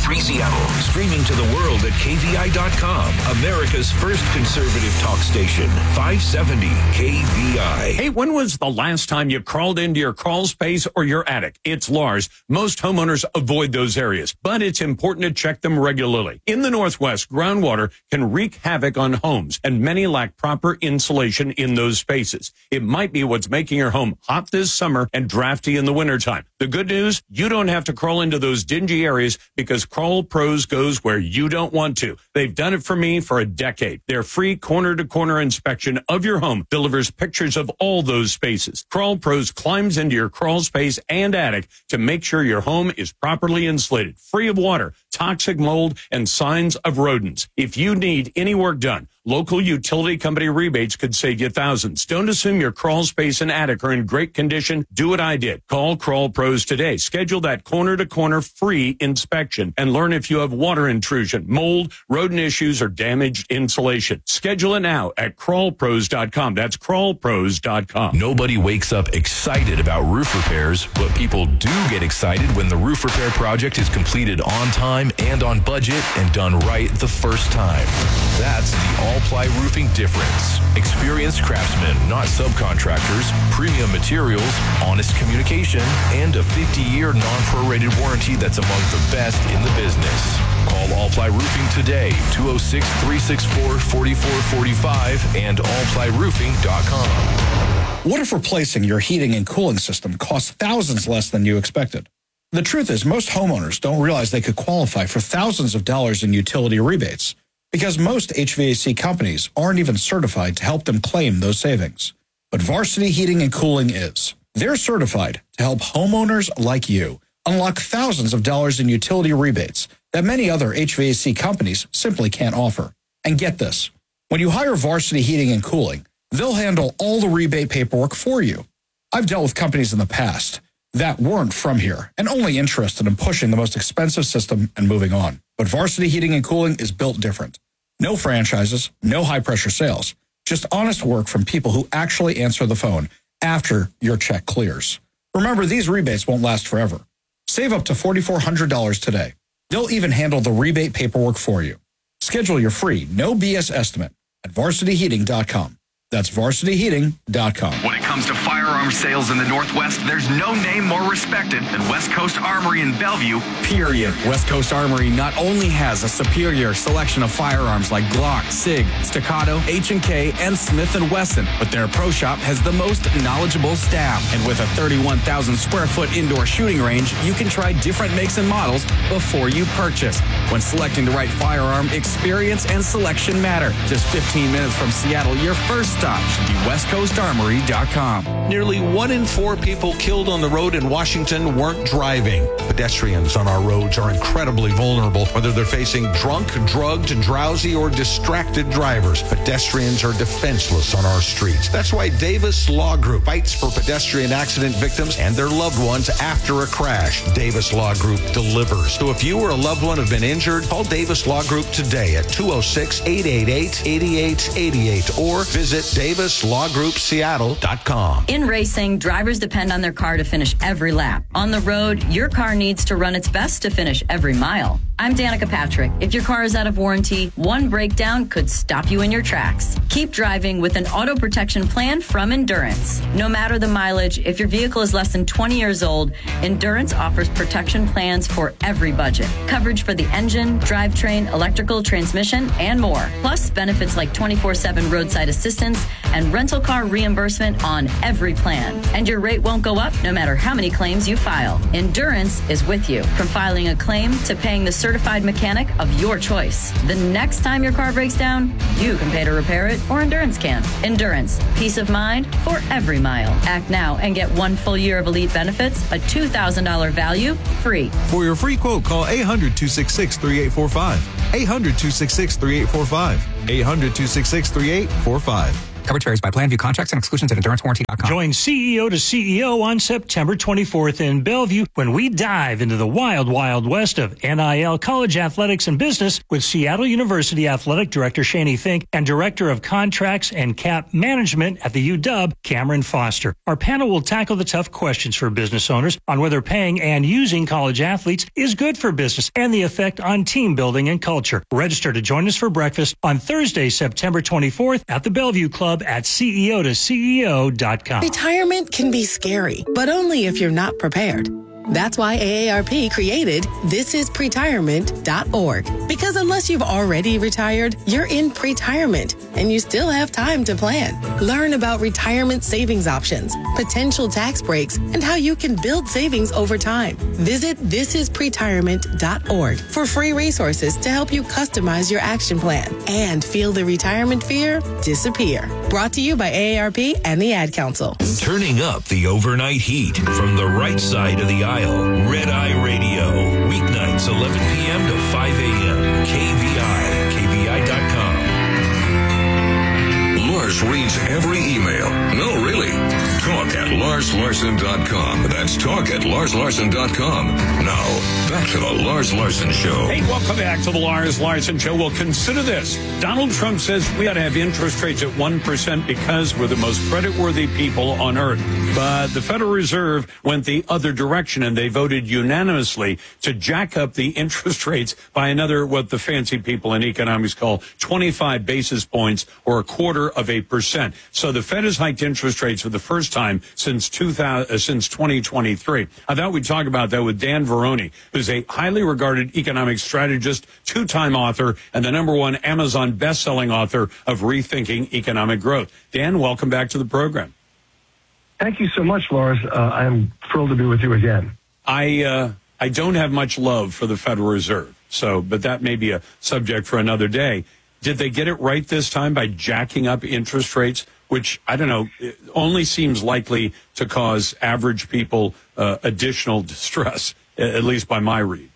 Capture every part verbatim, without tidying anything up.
three Seattle. Streaming to the world at K V I dot com. America's first conservative talk station. five seventy K V I. Hey, when was the last time you crawled into your crawl space or your attic? It's Lars. Most homeowners avoid those areas, but it's important to check them regularly. In the Northwest, groundwater can wreak havoc on homes, and many lack proper insulation in those spaces. It might be what's making your home hot this summer and drafty in the wintertime. The good news, you don't have to crawl into those dingy areas because Crawl Pros goes where you don't want to. They've done it for me for a decade. Their free corner-to-corner inspection of your home delivers pictures of all those spaces. Crawl Pros climbs into your crawl space and attic to make sure your home is properly insulated, free of water, toxic mold, and signs of rodents. If you need any work done, local utility company rebates could save you thousands. Don't assume your crawl space and attic are in great condition. Do what I did. Call Crawl Pros today. Schedule that corner-to-corner free inspection and learn if you have water intrusion, mold, rodent issues, or damaged insulation. Schedule it now at crawl pros dot com. That's crawl pros dot com. Nobody wakes up excited about roof repairs, but people do get excited when the roof repair project is completed on time and on budget and done right the first time. That's the All-Ply Roofing difference. Experienced craftsmen, not subcontractors, premium materials, honest communication, and a fifty-year non-prorated warranty that's among the best in the business. Call All-Ply Roofing today, two oh six, three six four, four four four five and all ply roofing dot com. What if replacing your heating and cooling system costs thousands less than you expected? The truth is, most homeowners don't realize they could qualify for thousands of dollars in utility rebates because most H V A C companies aren't even certified to help them claim those savings. But Varsity Heating and Cooling is. They're certified to help homeowners like you unlock thousands of dollars in utility rebates that many other H V A C companies simply can't offer. And get this, when you hire Varsity Heating and Cooling, they'll handle all the rebate paperwork for you. I've dealt with companies in the past that weren't from here and only interested in pushing the most expensive system and moving on. But Varsity Heating and Cooling is built different. No franchises, no high-pressure sales, just honest work from people who actually answer the phone after your check clears. Remember, these rebates won't last forever. Save up to four thousand four hundred dollars today. They'll even handle the rebate paperwork for you. Schedule your free, no B S estimate at varsity heating dot com. That's varsity heating dot com. When it comes to firearm sales in the Northwest, there's no name more respected than West Coast Armory in Bellevue. Period. West Coast Armory not only has a superior selection of firearms like Glock, SIG, Staccato, H and K, and Smith and Wesson, but their pro shop has the most knowledgeable staff. And with a thirty-one thousand square foot indoor shooting range, you can try different makes and models before you purchase. When selecting the right firearm, experience and selection matter. Just fifteen minutes from Seattle, your first stop should be west coast armory dot com. Nearly one in four people killed on the road in Washington weren't driving. Pedestrians on our roads are incredibly vulnerable, whether they're facing drunk, drugged, drowsy, or distracted drivers. Pedestrians are defenseless on our streets. That's why Davis Law Group fights for pedestrian accident victims and their loved ones after a crash. Davis Law Group delivers. So if you or a loved one have been injured, call Davis Law Group today at two oh six, eight eight eight, eight eight eight eight or visit davis law group seattle dot com. In racing, drivers depend on their car to finish every lap. On the road, your car needs to run its best to finish every mile. I'm Danica Patrick. If your car is out of warranty, one breakdown could stop you in your tracks. Keep driving with an auto protection plan from Endurance. No matter the mileage, if your vehicle is less than twenty years old, Endurance offers protection plans for every budget. Coverage for the engine, drivetrain, electrical, transmission, and more. Plus benefits like twenty-four seven roadside assistance and rental car reimbursement on every plan. And your rate won't go up no matter how many claims you file. Endurance is with you, from filing a claim to paying the certified mechanic of your choice. The next time your car breaks down, you can pay to repair it, or Endurance can. Endurance, peace of mind for every mile. Act now and get one full year of elite benefits, a two thousand dollars value, free. For your free quote, call eight hundred, two six six, three eight four five. eight hundred, two six six, three eight four five. eight hundred, two six six, three eight four five. Coverage varies by plan. View contracts and exclusions at endurance warranty dot com. Join C E O to C E O on September twenty-fourth in Bellevue when we dive into the wild, wild west of N I L, college athletics, and business with Seattle University Athletic Director Shani Fink and Director of Contracts and Cap Management at the U W, Cameron Foster. Our panel will tackle the tough questions for business owners on whether paying and using college athletes is good for business and the effect on team building and culture. Register to join us for breakfast on Thursday, September twenty-fourth at the Bellevue Club at C E O to C E O dot com. Retirement can be scary, but only if you're not prepared. That's why A A R P created this is pretirement dot org. Because unless you've already retired, you're in pretirement and you still have time to plan. Learn about retirement savings options, potential tax breaks, and how you can build savings over time. Visit this is pretirement dot org for free resources to help you customize your action plan and feel the retirement fear disappear. Brought to you by A A R P and the Ad Council. Turning up the overnight heat from the right side of the aisle. Red Eye Radio, weeknights eleven p.m. to five a.m. K V I, K V I dot com. Lars reads every email. No, really. Talk at Lars Larson dot com. That's talk at Lars Larson dot com. Now, back to the Lars Larson Show. Hey, welcome back to the Lars Larson Show. Well, consider this. Donald Trump says we ought to have interest rates at one percent because we're the most creditworthy people on earth. But the Federal Reserve went the other direction, and they voted unanimously to jack up the interest rates by another, what the fancy people in economics call twenty-five basis points or a quarter of a percent. So the Fed has hiked interest rates for the first time since two thousand, uh, since twenty twenty-three. I thought we'd talk about that with Dan Veroni, who's a highly regarded economic strategist, two-time author, and the number one Amazon best-selling author of Rethinking Economic Growth. Dan, welcome back to the program. Thank you so much, Lars. Uh, I'm thrilled to be with you again. I uh, I don't have much love for the Federal Reserve, so but that may be a subject for another day. Did they get it right this time by jacking up interest rates, which, I don't know, only seems likely to cause average people uh, additional distress, at least by my read?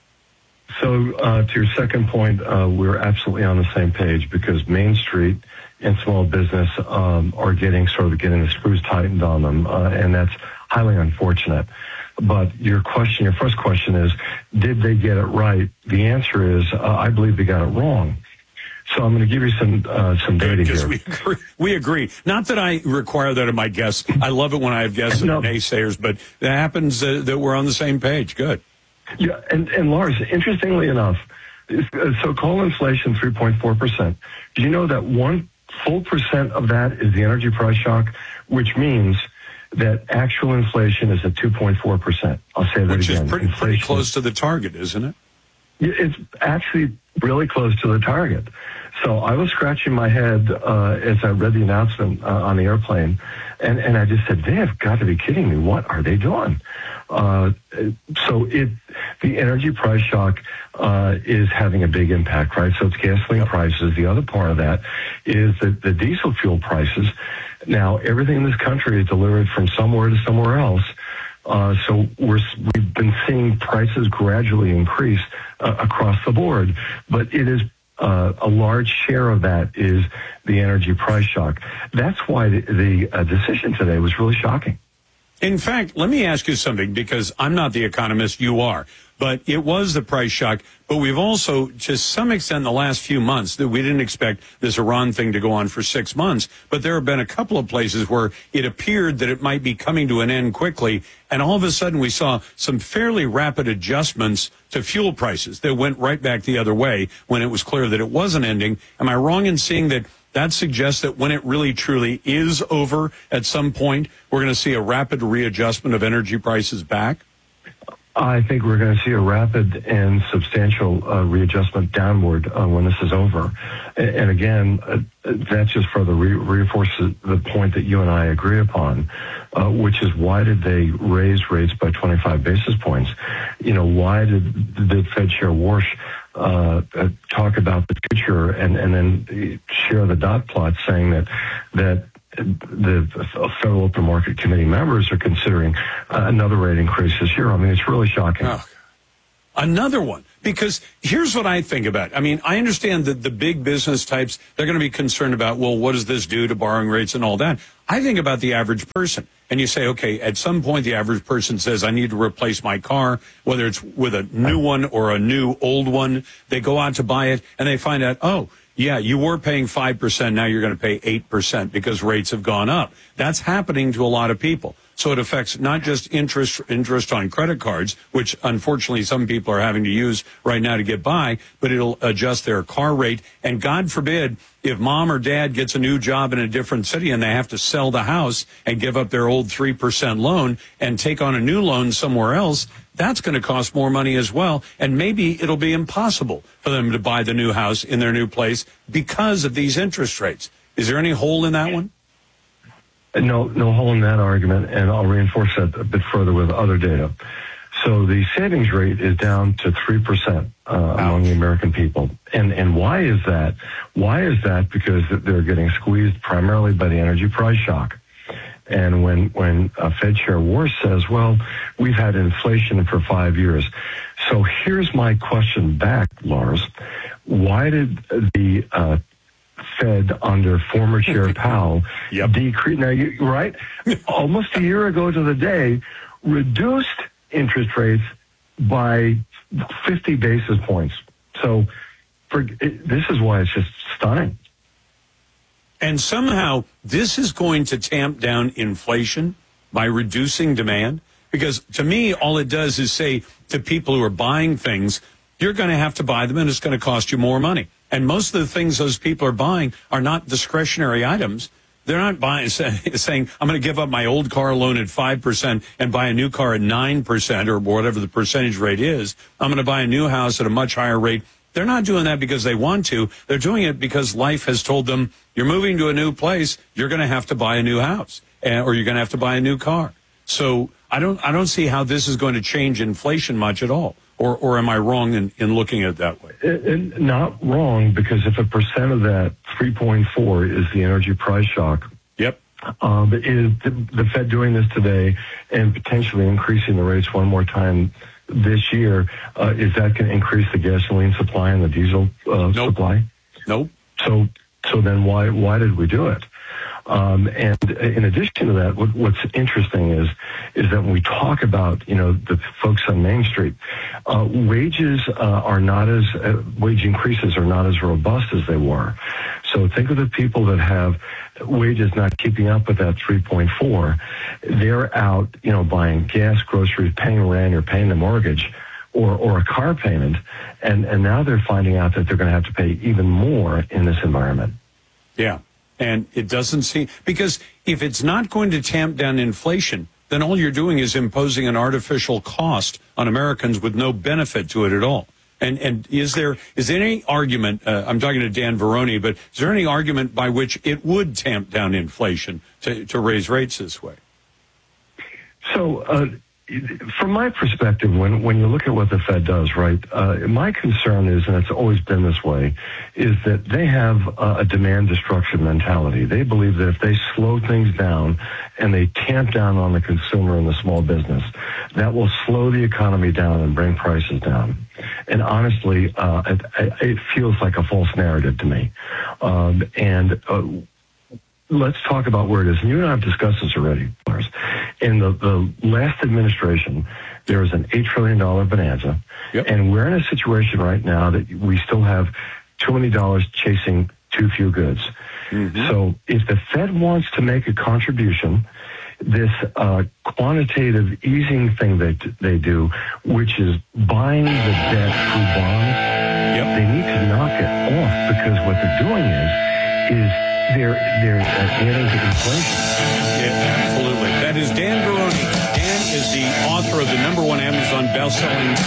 So uh, to your second point, uh, we're absolutely on the same page because Main Street and small business um, are getting sort of getting the screws tightened on them, uh, and that's highly unfortunate. But your question, your first question is, did they get it right? The answer is, uh, I believe they got it wrong. So I'm going to give you some uh, some data here. We agree. we agree. Not that I require that of my guests. I love it when I have guests that no. are naysayers, but it happens uh, that we're on the same page. Good. Yeah, and, and Lars, interestingly enough, so-called inflation, three point four percent. Do you know that one full percent of that is the energy price shock, which means that actual inflation is at two point four percent. I'll say that which again. Which is pretty, pretty close to the target, isn't it? It's actually really close to the target. So I was scratching my head uh, as I read the announcement uh, on the airplane, and, and I just said, they have got to be kidding me. What are they doing? Uh, so it, the energy price shock uh, is having a big impact, right? So it's gasoline prices. The other part of that is that the diesel fuel prices. Now, everything in this country is delivered from somewhere to somewhere else. Uh, so we're, we've been seeing prices gradually increase uh, across the board, but it is uh, a large share of that is the energy price shock. That's why the, the uh, decision today was really shocking. In fact, let me ask you something, because I'm not the economist, you are. But it was the price shock. But we've also, to some extent, in the last few months, that we didn't expect this Iran thing to go on for six months. But there have been a couple of places where it appeared that it might be coming to an end quickly. And all of a sudden, we saw some fairly rapid adjustments to fuel prices that went right back the other way when it was clear that it wasn't ending. Am I wrong in seeing that that suggests that when it really truly is over at some point, we're going to see a rapid readjustment of energy prices back? I think we're going to see a rapid and substantial uh, readjustment downward uh, when this is over. And, and again, uh, that just further re- reinforces the point that you and I agree upon, uh, which is why did they raise rates by twenty-five basis points? You know, why did, did Fed Chair Warsh uh, uh, talk about the future and, and then share the dot plot saying that that the Federal Open Market Committee members are considering uh, another rate increase this year? I mean, it's really shocking. Oh. Another one. Because here's what I think about. I mean, I understand that the big business types, they're going to be concerned about, well, what does this do to borrowing rates and all that? I think about the average person. And you say, okay, at some point the average person says, I need to replace my car, whether it's with a new one or a new old one. They go out to buy it and they find out, oh, yeah, you were paying five percent. Now you're going to pay eight percent because rates have gone up. That's happening to a lot of people. So it affects not just interest interest on credit cards, which unfortunately some people are having to use right now to get by, but it'll adjust their car rate. And God forbid, if mom or dad gets a new job in a different city and they have to sell the house and give up their old three percent loan and take on a new loan somewhere else, that's going to cost more money as well. And maybe it'll be impossible for them to buy the new house in their new place because of these interest rates. Is there any hole in that one? No, no hole in that argument, and I'll reinforce that a bit further with other data. So the savings rate is down to three percent uh, among the American people. And and why is that? Why is that? Because they're getting squeezed primarily by the energy price shock. And when, when uh, Fed Chair Warsh says, well, we've had inflation for five years. So here's my question back, Lars. Why did the uh, Fed under former Chair Powell yep. decrease, now you, right? Almost a year ago to the day, reduced interest rates by fifty basis points. So for, it, this is why it's just stunning. And somehow this is going to tamp down inflation by reducing demand. Because to me, all it does is say to people who are buying things, you're going to have to buy them and it's going to cost you more money. And most of the things those people are buying are not discretionary items. They're not buying, saying, I'm going to give up my old car loan at five percent and buy a new car at nine percent or whatever the percentage rate is. I'm going to buy a new house at a much higher rate. They're not doing that because they want to. They're doing it because life has told them, you're moving to a new place, you're going to have to buy a new house, or you're going to have to buy a new car. So I don't I don't see how this is going to change inflation much at all. Or or am I wrong in, in looking at it that way? It, it, not wrong, because if a percent of that three point four is the energy price shock, yep. Um, is the, the Fed doing this today and potentially increasing the rates one more time this year, uh, is that going to increase the gasoline supply and the diesel uh, nope. supply? Nope. So, so then why why did we do it? Um, and in addition to that, what, what's interesting is is that when we talk about, you know, the folks on Main Street, uh, wages uh, are not as uh, wage increases are not as robust as they were. So think of the people that have wages not keeping up with that three point four. They're out, you know, buying gas, groceries, paying rent, or paying the mortgage, or or a car payment, and and now they're finding out that they're going to have to pay even more in this environment. Yeah. And it doesn't seem, because if it's not going to tamp down inflation, then all you're doing is imposing an artificial cost on Americans with no benefit to it at all. And and is there is there any argument, uh, I'm talking to Dan Veroni, but is there any argument by which it would tamp down inflation to, to raise rates this way? So, uh, from my perspective, when, when you look at what the Fed does, right, uh, my concern is, and it's always been this way, is that they have uh, a demand destruction mentality. They believe that if they slow things down and they tamp down on the consumer and the small business, that will slow the economy down and bring prices down. And honestly, uh, it, it feels like a false narrative to me. Um, and uh, let's talk about where it is. And you and I have discussed this already, Lars. In the, the last administration, there was an eight trillion dollars bonanza. Yep. And we're in a situation right now that we still have too many dollars chasing too few goods. Mm-hmm. So if the Fed wants to make a contribution, this uh, quantitative easing thing that they do, which is buying the debt through bonds, yep. they need to knock it off, because what they're doing is, is they're, they're uh, adding to inflation. Yeah, absolutely. That is Dan Veroni. Dan is the author of the number one Amazon best-selling